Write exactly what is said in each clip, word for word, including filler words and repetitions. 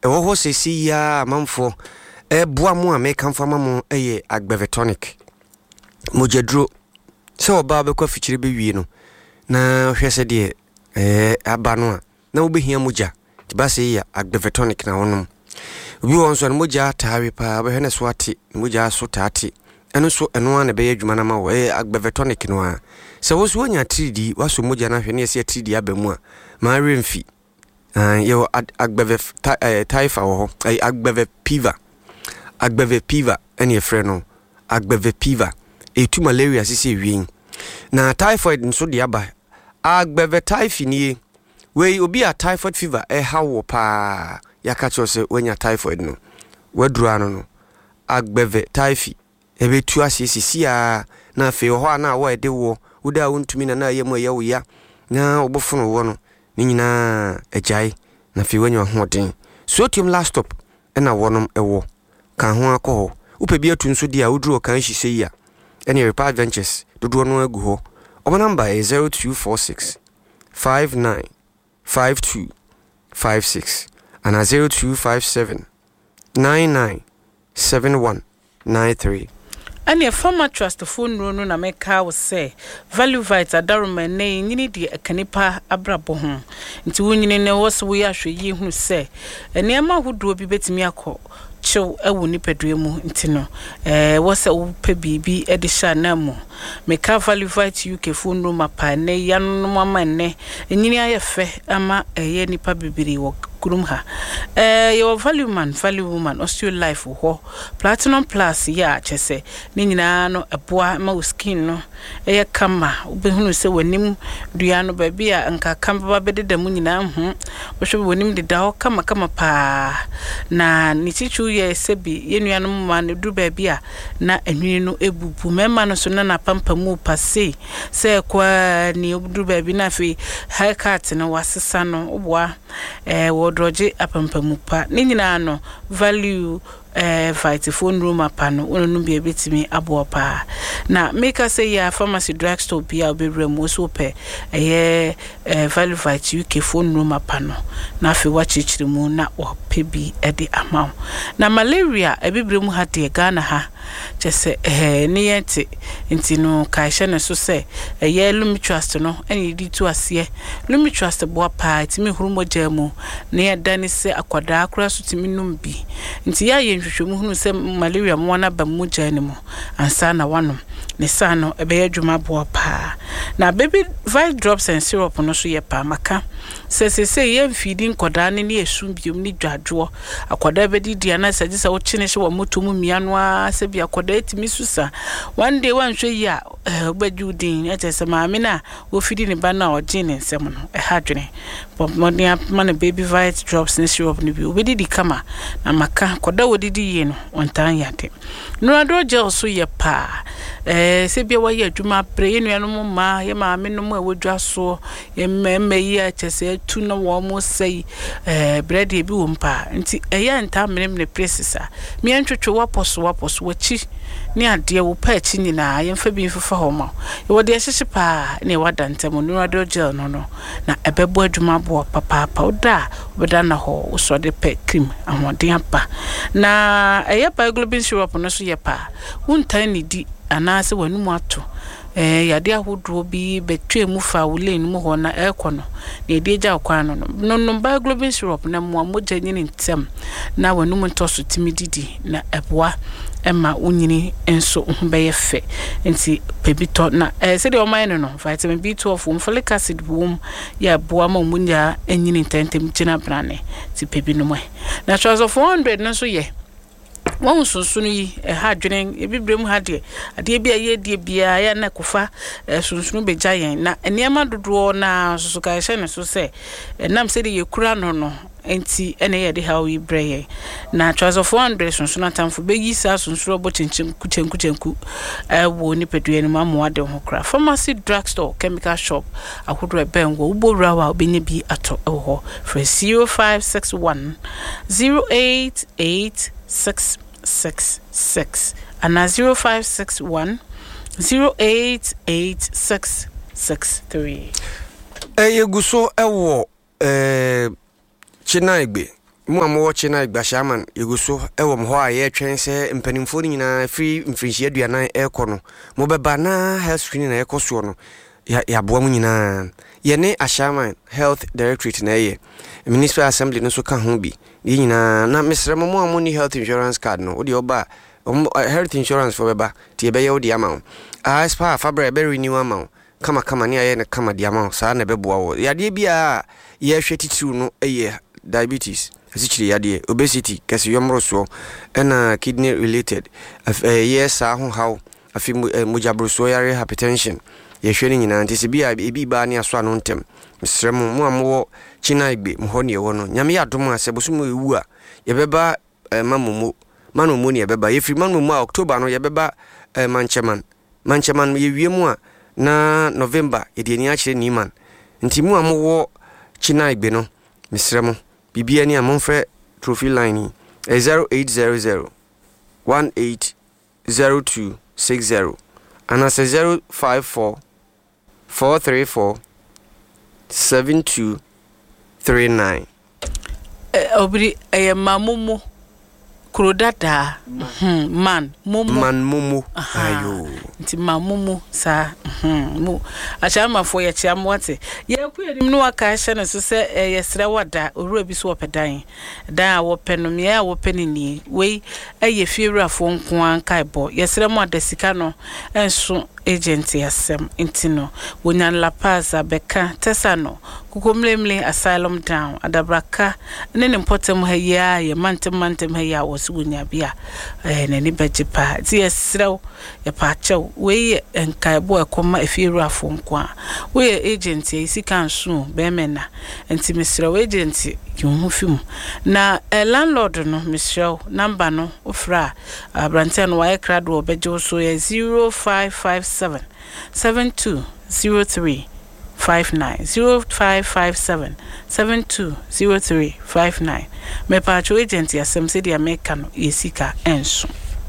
ɛwɔ hɔ sesi ya manfo e boa mu a me kan fa mamu eye Agbevetonic mojadro se oba be kwa fichire be wie no na hwese de eh aba no a na wo behia moja tiba se ya Agbevetonic na wonom obi won so no moja tawe pa be hene so ate moja so taate eno so eno a na be adwuma na ma wo eh Agbevetonic no a se wo so wonya three D waso moja na hwene se three D aba mu a ma remfi ah yo Agbeve taifa wo ai Agbeve Piva Agbeve Piva ene efre no Agbeve Piva etu malaria sisi wien na typhoid nso de aba Agbeve typhoid we obi a typhoid fever e hawo pa yaka cho se wenya typhoid no waduru ano no Agbeve typhoid e betu asisi a na fe ho ana wo ede wo uda wontumi na na yemu ye wo ya na obofono wo no ni nyina agyae na fe wenya hoden sotium last stop na wonom ewo kan ho akọ upe bia tu nso dia uduru kan hise ya any repair adventures dodo no agu ho omo number is zero two four six five nine five two five six and zero two five seven nine nine seven one nine three. And a former trust phone no na meka wo say value vita daruma ne nyini de akanipa abrabo ho nti wonyini ne wo so we ahwe yi hu say ene ma hodo bi betimi akọ chew ewu ni pedue mu nti no eh wo se wo pe bibi e de sha na mu meka value vita U K phone no mapa ne yanu mama ne nyini ayefe ama eye nipa bibiri wo kurum ha eh your value man value woman osteo life ho platinum plus ya chese ni nyina no eboa ma skin no eye kama obehunu se wanim dua no ba bia nka kamba bede da mu nyina hu wo hwe wanim de da ho kama kama pa na ni tichu ye sebi ye nua no ma ne du ba bia na enwini no ebubu mema no so na na pampa mu pase se kwa ni obudu ba bi na fi haircut no wasesa no oboa eh droje apampamu pa ni nyina no value eh fight phone room apano onu bi ebetimi abo pa na make us say ya pharmacy drugstore bia obewrem so pe eh value fight U K phone room apano na afi wachichiri mu na ope bi e de amaw na malaria ebibrem ha de Ghana ha chese eh ni yete nti no kaisha ne so say eh lumi trust no eni di tu ase lumi trust bo pa timi hurumo jamu ne yadani se akwada akura so timi num bi nti ya ye nhwehwemu hunu se malaria mo na ba mu jani mo ansa na wanom ne sano ebe adwuma bo pa na baby five drops and syrup no so ye pa maka se se se ye feeding koda ne ne esum biom ni dwadwo akwada bedi dia na se gisa wo chine hye wo motomu miano a se bia koda etimi susa one day one hwe ya obadudin ete se maame na wo feeding ne ba na ogene nsem no e ha dwene pomodin man baby five drops and syrup ni bi obedi di kama na maka koda wodidi ye no ontan yate no ado gel so ye pa eh se bia wa ye adwuma pre ye nuanom ma ye maame no mu awodwa so ye mmemme ye chese tu na wo mo sei eh bread e bi wo mpa nti eye nta menem ne precisa mi antwetwe waposo waposo wachi ni ade wo pa chi nyina ye mfa bi mfa ho ma ye wo de hyehye pa ne wada ntem no ado gel no no na ebebo adwuma bo papa pa oda obeda na ho wo so de pe cream amode apa na eye pa globin syrup no so ye pa wuntan ni di anase wanu ato eh yade ahodo bi betwe mu fa wole nu ho na ekono na ede gya kwa no no no ba globin syrup na mo moja nyini ntem na wanu mu ntoso timididi na eboa ema unyini enso humbe yefe nti pebito na eh se de o man no vitamin B twelve um folic acid wom ya boa ma munya enyini tentem china brane ti pebi no mo na choose four hundred no so ye won sunsunu yi e ha dwenen ebibrem ha de ade bia ye de bia ya na kofa sunsunu beja yen na eniema dodo na susuka hye ne so se nam se de ye kura no no enti ene ye de ha wi breye na choose four hundred sunsunu atamfo begi sa sunsunu bo chinchin kuchenku chenku e wo ni pedue ni mamu ade ho kra pharmacy drugstore chemical shop ahodo e bengo ubowra wa obenye bi ato e ho for zero five six one zero eight eight six six six and zero five six one zero eight eight six six three. Eh yeguso ewo eh Chinaigbe mo amo watch na Igbashaman yeguso ewo mo ho a ye twen se mpanimfo ni nyina free mfrinhia aduanan ekono mo beba na health screening na ekoso no ya ya boa mu nyina ye ne Ashaman Health Directorate na ye Municipal Assembly no so ka ho bi ye nyina na mesre mo amo ni health insurance card no odi oba health insurance for beba ti ebe ye odi ama as pa fabra ebe renew ama kama kama ni aye na kama di ama sa na beboa wo ya de bia ye hwe titiru no eye diabetes asichiri yade obesity kase yomroso na kidney related yes ahun how afi mujabroso yare hypertension ye hwene nyina ntese bia ebi ba ne aso ano ntem mesrem mu amwo china igbe mho ne wo no nyame yadom asebosumu ewu a ye beba mamomo manomo ne ye beba ye free manomo a October no ye beba mancheman mancheman ye wiemu a na November ye de ni a kire ni man nti mu amwo china igbe no mesrem bibia ni amonfre trophy line zero eight zero zero one eight zero two six zero and as zero five four four three four seven two three nine. Obri eh mamumu krodada hmm man mumu man mumu ayo nti mamumu sa hmm mu achama fo ye chiam wate ye kuyenim no aka hye no so se ye sre wada owura bi so opedan dan a wo penom ye a wo penini we eye fiewrafo nko an kaibo ye sre mo adasika no enso agent yasem intino wonyan la paz abeka tesano kukomlemle asylum down adabraka ne ne potem ha ya ye mantem mantem ha ya wosunya bia eh ne ni bejipa ti yesrew ye pa chew we enkaibo ekoma efiewrafo nko a we agent ye sika nso be mena enti mesrew agent kihu film na eh, landlord no mesrew number no ofra abrante no wa ekrado obejo so ye zero five five seven seven two zero three five nine zero five five seven seven two zero three five nine me pacho agent ya sem se dia meka no yesika enso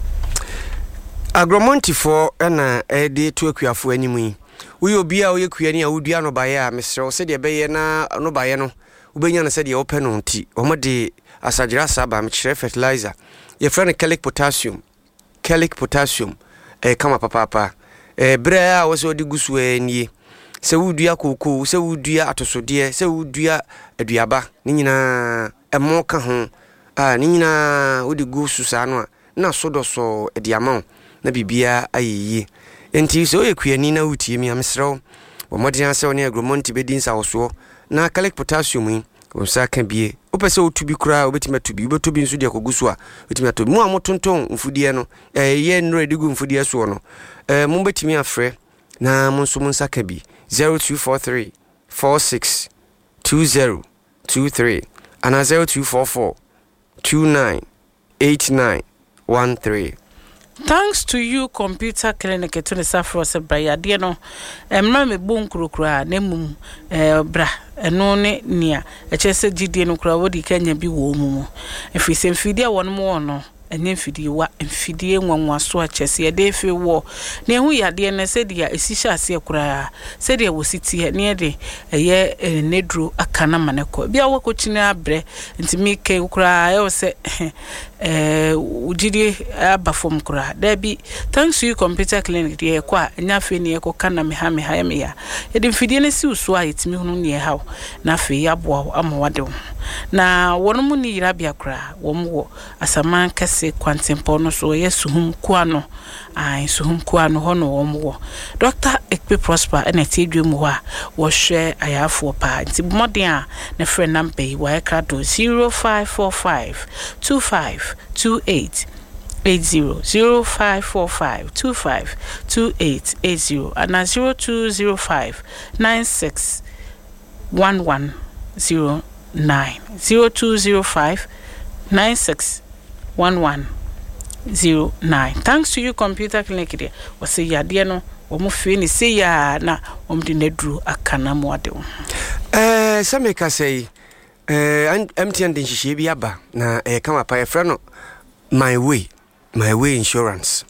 agromonti for na e de to akuafo animu yi wo obi a wo yekua ni a wodua no baye a mesre se de beye na no baye no ubenya na se de open no nti omo de asagira saba me kire fertilizer ye friend chelic potassium chelic potassium e kama papa papa e bre a wo se odi gusu anie se wudua koko se wudua atosode se wudua aduaba ni nyina emo ka ho ah ni nyina odi gusu sa no na sodoso e diamon na bibia ayiyi enti so yekuani na wutie mi amsrew wo modern se oni agromonti bedin sa woso na chelic potassium yi wo sa ka bie opese otubi kura obetima tubi obetubi nso de kogusu a obetima to mu amotonton mfudie no eh ye nro edigu mfudie so no eh mu betimi afre na mu nso mu nsaka bi zero two four three four six two zero two three and zero two four four two nine eight nine one three. Thanks to you computer clinic to the safro se bra de no emma me bon kurokura na mum eh bra eno ne nia e chese gidie no kura wodi kanya bi wo mu efi se mfidie won mo no enye mfidie wa mfidie nwanwa so a chese de efi wo na ehu yade na se dia esisha ase kura se dia wositi ne de eye nedro akana maneko bia wo kochina abre ntimi ke kura e wo se eh ujidi abafom kura dabi thanks to you computer clinic de kwa nya fe ne ko kana me ha me ha me ya e de mfidie ne si uso a etimi hunu ne hawo na fe ya boa amwade na wono ni irabia kura womwo asaman kase kwantempo no so yesuhum kuano ai suhum kuano hono womwo Doctor Ekpe Prosper ene tidwem ho a wo hwe ayafo pa nti modern a ne friend number wa ekrado zero five four five two five two eight eight zero zero five four five two five two eight eight zero and zero two zero five nine six one one zero nine zero two zero five nine six one one zero nine. Thanks to you computer clinic there we say yade no wo mo fe ni say ya na wo mde nedru akana mo ade eh sameka say eh M T N den hihie bi aba na eh kama pa e frɛ no my way my way insurance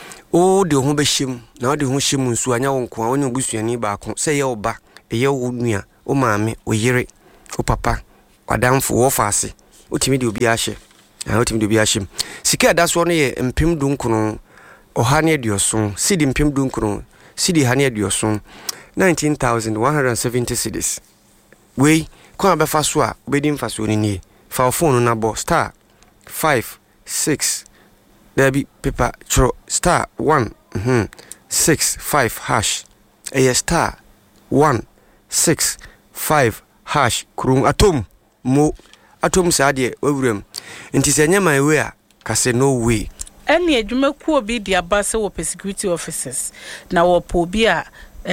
o de ho be hyem na o de ho hyem nsu anya wo nko a woni obusuani ba ko say ye oba ye wo nua o maame o yire o papa wadamfo wo faase wotimi de obi ahye ah wotimi de obi ahye sika da so no ye mpem dunkono oha ne aduoso sidi mpem dunkono sidi ha ne aduoso nineteen thousand one hundred seventy cedis we kwa be fa so a obedi mfa so ni nie fa phone na bo star five six there be paper tro star one mhm six five hash a star one six five hash krum atom mo atom saade wawuram nti se nyama ewe a kase no way eni adwuma ku obi dia base wo security officers na wo po bi a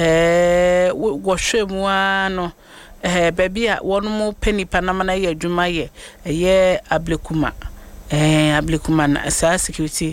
eh wo hwemu ano eh baby a wonu mo penipa na mana ye adwuma ye ye ablekuma eh ablekuma na sa security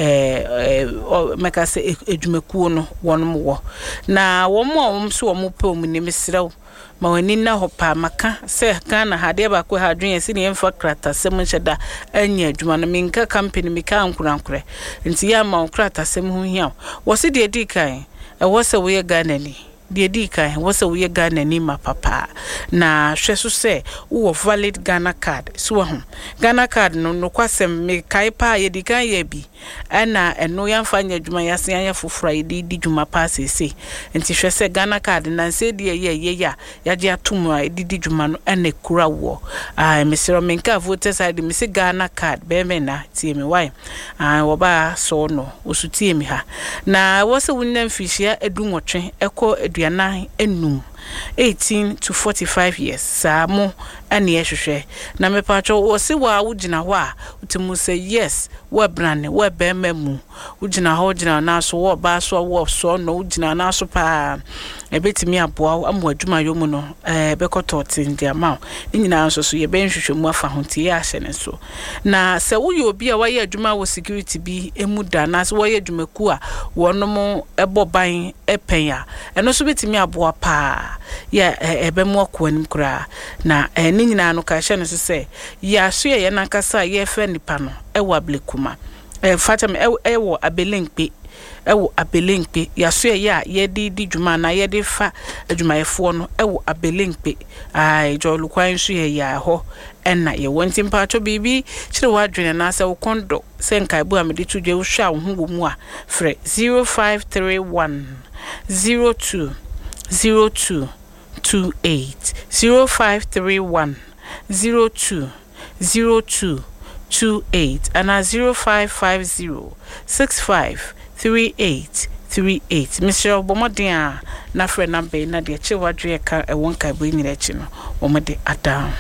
eh meka se adwumakuo no wonu mo wo na wo mo wo so wo mo pe o mu ni mesrew ma wani na hopa maka se kana hade ba ko hadwen yesi ne mfa krata sem nhyeda anya adwuma no minka company mika ankorankore nti ya ma krata sem hu hia wo se de di kan e wo se wo ye Ghana ni de di kan wo se wo ye Ghana ni ma papa na hweso se wo valid Ghana card so ho Ghana card no no kwasem me kai pa ye di kan ye bi ana eno ya mfa nya adwuma ya se anya fofora ye di di dwuma pa sese nti hwese Ghana card na se de ye ye ya ya je atum a di di dwuma no ene kura wo ah mesero menka voters id me se Ghana card be me na tie me why ah wo ba so no osu tie me ha na wo se wunna mfihia edu nwotwe eko aduanan enum eighteen to forty-five years samo ane ehwehwe na mepacho wo se wa wugina ho a utimu say yes wa brane wa be mamu wugina ho wugina na so wo ba so wo so no wugina na so pa ebetimi aboa amu adwuma yomu no eh bekotot ndi ama ni nyina nso so ye be nhwehwe mu afa ho tie ahye ne so na se wo ye obi a wa ye adwuma wo security bi emuda na so wo ye adwumaku a wono mo eboban epenya eno so betimi aboa pa ya ebe mo kwanim kura na eh, ni nyina no ka hye ne so se ya so ye na kasa ye fe nipa no ewa blekuma eh fatam ewo abelenkpe ewo abelenkpe ya so ye ya ye di di dwuma na ye di fa adwumayefo no ewo abelenkpe ai jo lukwan so ye ya ho enna ye wonti mpacho bibi chire wadwene na se wo kondo se nkai bu amede tudwe wo hwa wo hu mu a fre zero five three one zero two zero two two eight zero five three one zero two zero two two eight and zero five five zero six five three eight three eight Mister Bomodia na fre number na de che wadwe ka e won ka bo nyire chi no wo mo de adam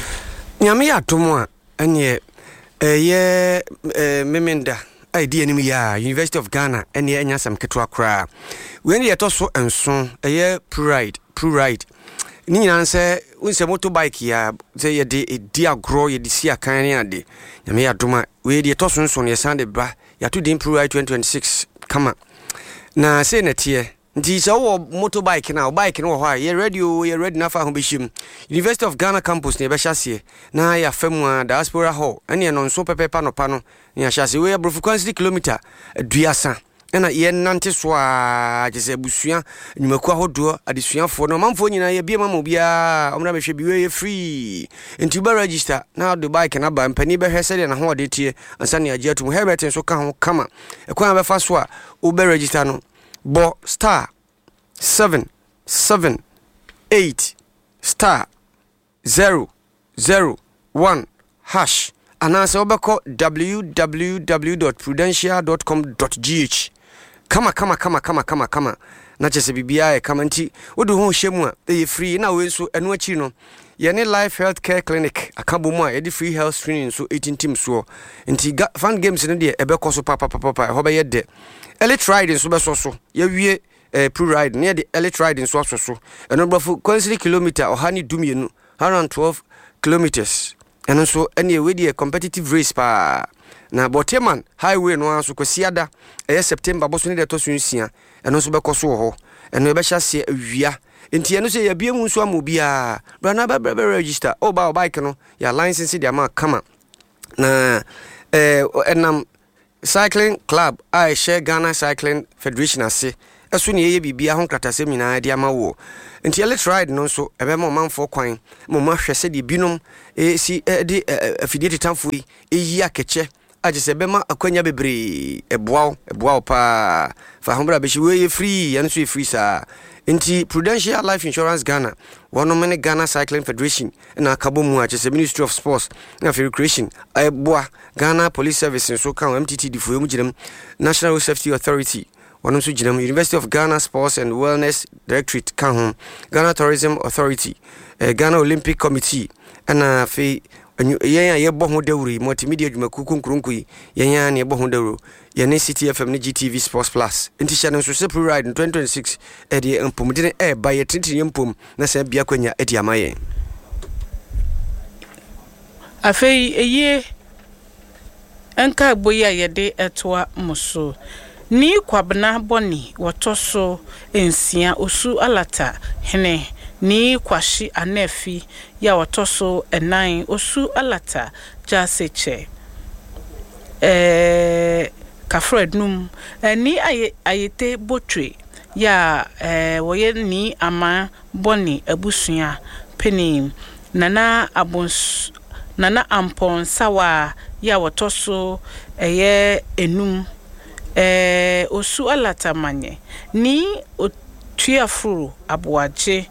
nyame atomo a ene eye memenda idea anim ya University of Ghana ene enya sam ketwa kra we ne yeto so enso eye pride pride ni nyina se unse motorbike ya se ye de di agro ye de si akan ne ade nyame ya doma we de yeto so enso ne sande ba ya to din pride twenty twenty-six kama na se na tie nti se wo motorbike na bike no ho ye radio ye ready na fa ho beshim University of Ghana campus ne be hyase na ya famu diaspora hall ene no nso pepepa no pa no ne ya hyase we frequency kilometer aduasa ena ye nante so a jese busua nyumaku ahodo adesuafo no mamfo nyina ye bia mama bia omra behwe bi we free nti ba register na the bike na ba mpani be hwese de na ho de tie ansa ne agi atum Herbert nso ka ho kama ekwan be fa so a wo be register no bo star seven seven eight star zero zero one hash anase obeko w w w dot prudential dot com dot g h kama kama kama kama kama kama na chese bibia e kama nti wodu ho hyemu a e free na we so eno achi no ye ne life health care clinic akabo mu a ye di free health screening so eighteen teams so nti fan games ne de ebeko so papa papa papa ho be ye de elite riding so be so so ye wie eh pro ride ne de elite riding so so so eno brofo consider kilometer o hani dumienu one hundred twelve kilometers eno so ene we di competitive race pa na Boteman highway no anso kwasiada eh September boso ne de to so nsia eno so be koso ho eno be hyase awia enti eno so ya bia mu nso amobia bra na ba ba register o ba bike no ya license dia ma kama na eh enam cycling club I share Ghana Cycling Federation ase ɛso ne yɛyɛ bibia ho kratasɛm nyinaa de ama wo nti elite ride no nso ɛbɛma ɔmanfoɔ kwan ma ɔma hwɛ sɛ de binom si de afidie tetamfo yi ɛyi akɛkyɛ agye sɛ bɛma akwanya bebree ɛboaw ɛboaw paa fa ho bra bɛhye wei yɛ free ɛno so yɛ free saa nti Prudential Life Insurance Ghana wɔnom ne Ghana Cycling Federation na akabɔ mu a kyɛ Ministry of Sports na Recreation ɛboa Ghana Police Service nso ka M T T D fo mu gyinam National Road Safety Authority wɔnom so gyinam University of Ghana Sports and Wellness Directorate ka ho Ghana Tourism Authority eh, Ghana Olympic Committee ɛna fe yɛn a yɛbɔ ho dawuro multimedia dwumakuku nkurunku yi yɛn a ne yɛbɔ ho dawuro yɛne City F M ne G T V Sports Plus nti hyɛ no nso sɛ Pride in twenty twenty-six ɛde mpomdene ɛba yɛ tintini mpom na sɛ bia kwanya ɛde ama yɛn afei eye enka boyi a yɛde ɛtoa muso ni kwabna boni wɔtɔso ensia osu alata hene ni kwashi anefi ya watoso enan osu alata jaseche eh kafred num ni aye ayete botwe ya eh woye ni ama boni abusua peni nana abons nana ampon sawa ya watoso eye enum eh osu alata manye ni otuafuru abuaje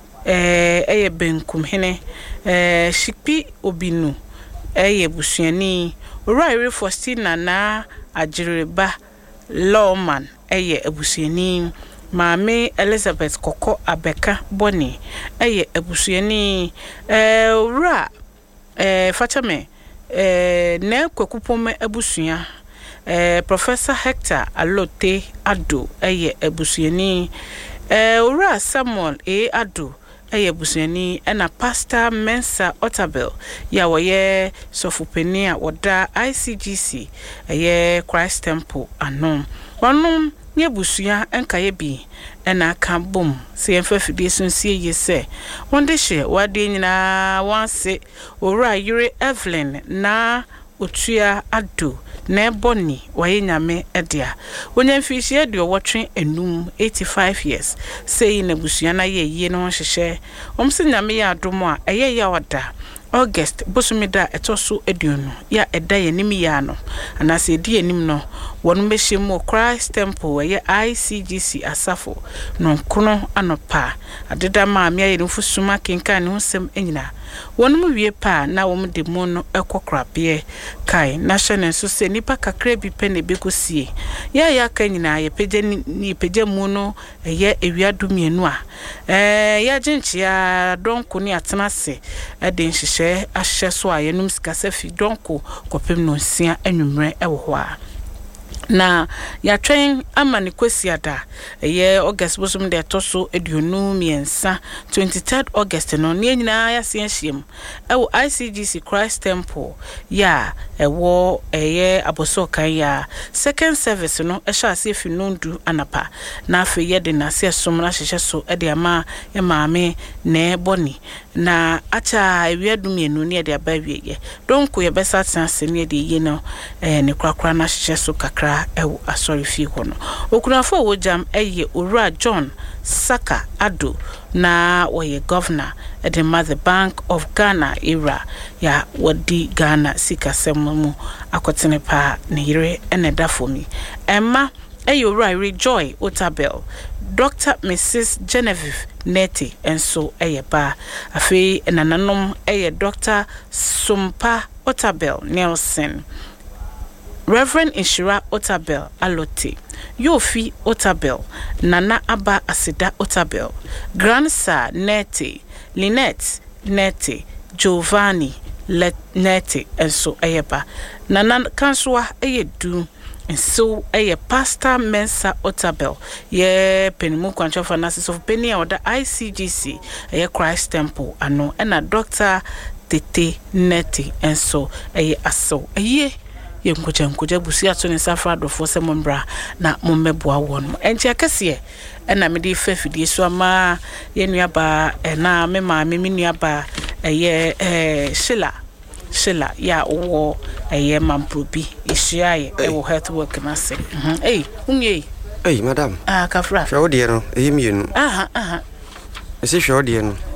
eh eye benkum hene eh shipi obinu eye busuani Uraire Faustina na Ajireba Lawman eye abusuani Mame Elizabeth Koko Abeka Boni eye abusuani eh ura eh fatame eh ne kwekupome abusua eh Professor Hector Alote Ado eye abusuani eh ura Samuel e Ado eye busuani ena Pastor Mensa Otabel ya woye sofupeni a woda I C G C eye Christ Temple anom wonum nye busua enka ye bi ena ka bom se yemfa fidie sunsie ye se wonde hye wade nyina wanse owura yire Evelyn na otua Ado na boni waye nyame edia wonya mfihie de wotwe enum eighty-five years sei na busua na ye ye no hyehyɛ omse nyame ya adomo a eye ya wada August bosumida etoso eduonu ya eda ye nim ya no anase edi enim no wonu behye mu Christ Temple ye I C G C asafo no kono anopa adeda ma amia ye nfusuma kenkan ne hosem enyina wonu mu wie pa na wo mu de mu no ekokrapie kai na hye so se nipa kakra bi pe ne bekosie ya ya ka nyina ye peje ni peje mu no ye ewiadu mienu a eh ya ginchia donko ni atenase e de nhye ahye so a yenum sikasa fi donko kopem no nsia anwumre ewo ho a na ya twen amani kwesiada eye August bosum de toso eduonu miensa twenty-third August no ne nyina ya sienhiem ewo I C G C Christ Temple ya ewo eye aboso kan ya second service no ehya ase fi nondu anapa na afi ye de na se som na hyehyɛ so e de ama ye maame na boni na acha ewiadum enu ne de abawie ye donko ye besa tsanse ne de ye no eh ne kwakra na hyehyɛ so kakra ewo asori fi hono okunafo wo jam eye Owura John Saka Ado na woye governor at the Mother Bank of Ghana era ya wadi Ghana sikasemu akotene pa ne yire ene da for me emma eye Owura Joy Otabel Doctor Missus Genevieve Neti enso eye ba afi enananom eye Doctor Sumpa Otabel Nelson Reverend Inshira Otabel Alote Yofi Otabel Nana Aba Asida Otabel Grandsa Neti Lynette Neti Giovanni Let Neti enso ayeba Nana Kanswa ayedu enso aye Pastor Mensa Otabel ye penimu kwanchofa nasis of penny oda I C G C aye Christ Temple ano ena Doctor Tete Neti enso aye aso aye yenkuja nkuja busia to ne safra dofo se mombra na mommeboa won enchi akese e na me de fafidie so ama yenua ba na me ma me menua ba eye eh Sheila Sheila ya wo eye mamprobi ehia ye e wo health work na se mhm eh unye Hey, madam. Ah, Kafra. Show dear no, a him. Aha, aha. I say, show dear no.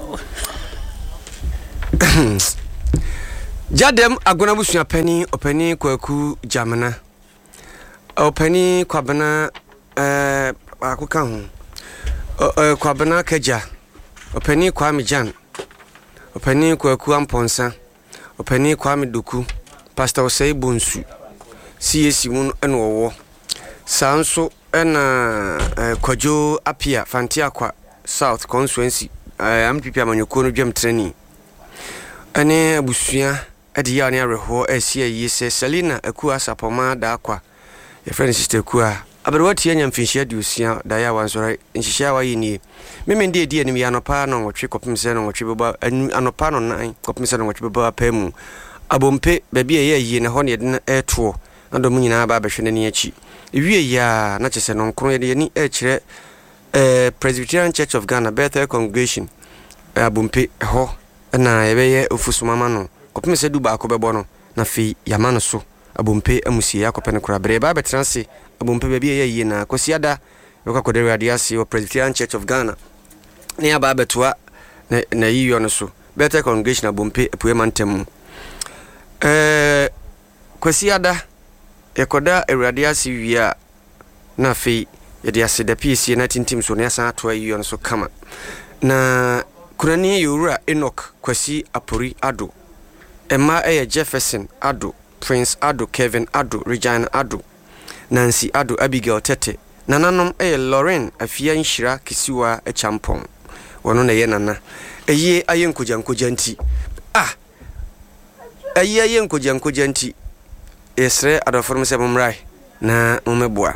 Jadem, I'm gonna wish you a penny, or penny, kwaku, jamana. O penny, kwabana, eh, akukan. O kwabana keja. O penny, kwami jan. O penny, kwaku amponsa. O penny, kwami duku. Pastor Osei Bonsu. C S mun and war. Sanso and uh, Kwajo Apia, Fantiaqua, South Constituency. I am Pipia Manukono Gem Training. Ane Busia at the Yana Reho, as ye say Selina, a Kua Sapoma, Daqua. Your friend sister Kua. About what Yan Fisher do see Dia was right, and she shower in ye. Mimmin dear dear me anopano or trick of himself or triba and anopano nine, cop himself or triba pemu. Abompe, baby a year in a honey air tour, and Domina Babashan and Yachi. If you ya not just an uncle, any H. Presbyterian Church of Ghana, Bethel Congregation, Abumpe, ho, and I be Ufusumano, Copmise Dubaco Bono, Nafi, Yamano so, Abumpe, a Musia, Copenacra, Baba Transi, Abumpe baby a yena, Cosiada, Rocacoderia Diasi, or Presbyterian Church of Ghana, near Babatua, Naionoso, Bethel Congregation, Abumpe, Puemantemu. Eh, Cosiada, Ecoda, Eradiasi, via Nafi. Yede ase da P C nineteen teams so na san ato ayi on so kama na kunani yura Enoch Kwasi Apori Ado Emma Eye Jefferson Ado Prince Ado Kevin Ado Regina Ado Nancy Ado Abigail Tete nananom Eye Lauren Afia Nshira Kisiwa Echampon wono na ye nana eye aye nkoja nkoja nti ah eye aye nkoja nkoja nti esre adoform se momrai na momeboa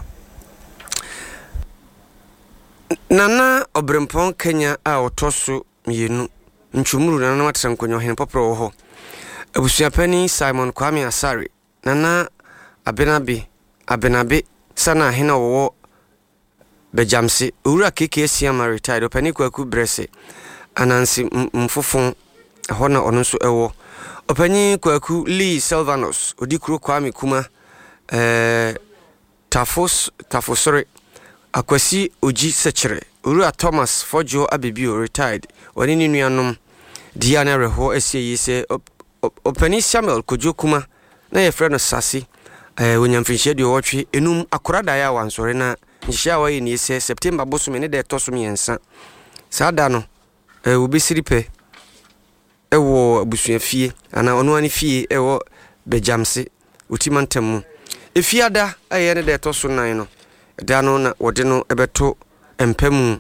Nana Obrempon Kenya a otoso mienu ntwumuru nana watrankonyo hene popro ho abusuapani Simon Kwame Asare nana abenabe abenabe sana hene wo bejamse owura keke siama retired opani kwaku brese anansi mfofon ho na ono nso ewo opani kwaku Lee Silvanus odikuro Kwame Kuma eh Tafos Tafosore Akwasi Oji Sechere Ura Thomas Fojo Abibio retired wani ni nuanom Diana Reho ese yise opani Samuel Kojokuma na ye frɛ no Sasi eh wonyamfinhye de wotwe enum akorada ya wansore na nhia wa ni ese September bosom ne de tosom yensa sada no eh obesiripe ewo abusuan fie ana ono ani fie ewo bejamse utimantam efiada aye ne de toso nan no dano na wode no ebeto empemu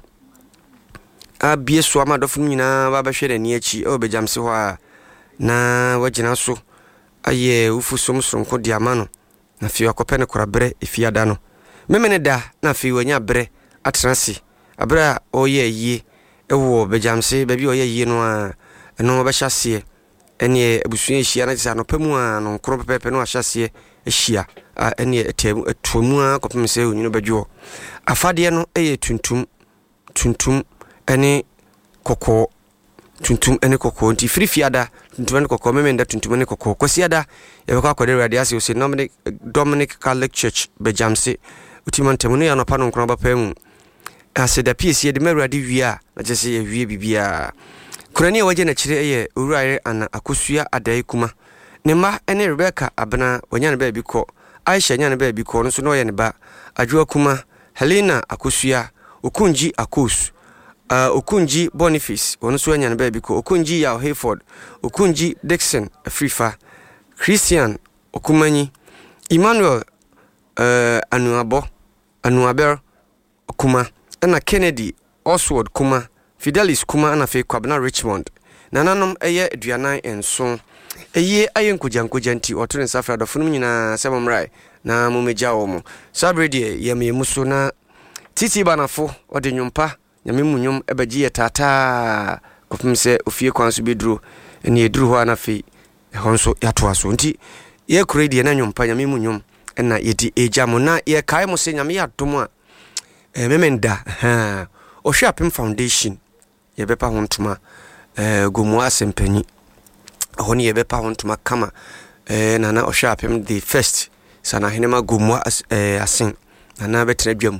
abie so amadofo nyina ba behwe ni achi o bejamse ho a na wagina so aye ufusom sonko diama no na fi akopɛ ne korabre efiada no memene da na fi wanya bre atransi abra oye yie ewo bejamse ba bi oye yie no a no ba hyase ene abusuan ehia na tsa no pemu a no nkro pepepe no ahyase ehia a ene etem etomu a kopem se onyu badwo afade no eye tuntum tuntum ene kokko tuntum ene kokko nti frifiada tuntum ene kokko memenda tuntum ene kokko kosiada ye bekwa kwade radiasi o se Dominic Dominic Catholic Church bejamse utimantem no ya no pa no nkro ba pemu aseda piece ye de meradi wia na jese ye wie bibia kurani waje na kire eye owuraye ana akosua adai kuma ne ma ene Rebecca abena wanya ne ba bi ko Aisha nya ne ba bi ko no so no ye ne ba adwa kuma Helena akosua okunji akos uh, okunji Boniface wono so nya ne ba bi ko okunji ya Hayford okunji Dixon Afrifa Christian okumanyi Emmanuel uh, anuabo anuaber kuma na Kennedy Oswald kuma Fidelis kuma na fe kwabna Richmond nananom eye aduanan enso eye ayenkoja nkoja nti otoren safra do funum nyina semomrai na mumeja wo mo sabrede ye memuso na titi banafo ode nyumpa nyame munyum ebaji ye tata kopimse ofie kwanso beduro ene eduru ho na fe honso yato aso nti ye kredi na nyumpa nyame munyum na yedi ejamo na ye kai mo se nyame yadomo a memenda ha Oshapim Foundation yebepa hontuma eh gomu asempanyi honi yebepa hontuma kama eh nana Oshapim the first sana hinema gomu as eh asen nana betra dwam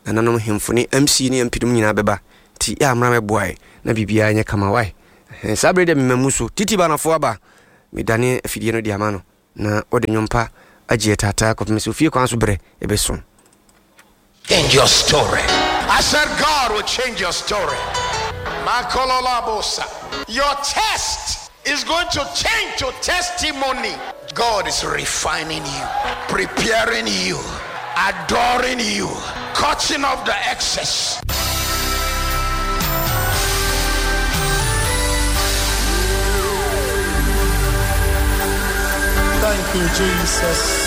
nananom hemfo ne M C ne M P dum nyina beba ti ya amra meboae na bibia nya kama wai sa bre de memamu so titi banafo aba medane afidie no di ama no na ode nyompa agye tata ko meso fie kwan so bre ebeso. Change your story. I said God will change your story. Your test is going to change to testimony. God is refining you, preparing you, adoring you, cutting off the excess. Thank you, Jesus.